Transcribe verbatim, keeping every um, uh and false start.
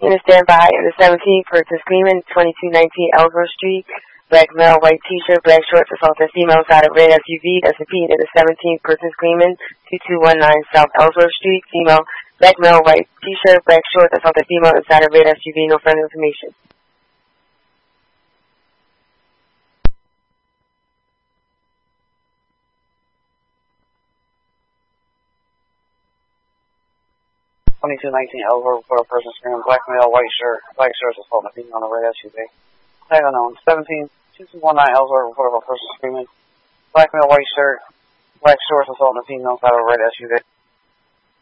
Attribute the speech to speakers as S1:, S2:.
S1: In a standby in the seventeenth, person screaming, twenty-two nineteen Ellsworth Street. Black male, white t-shirt, black shorts, assaulted female inside a red S U V. That's repeated in the seventeenth, person screaming, two two one nine South Ellsworth Street. Female, black male, white t-shirt, black shorts, assaulted female inside a red S U V. No further information.
S2: twenty-two nineteen Ellsworth, report a person screaming, black male, white shirt, black shorts, assaulting a female on a red S U V. Tag unknown. seventeen two two one nine Ellsworth, report of a person screaming, black male, white shirt, black shorts, assaulting a female inside of a red S U V.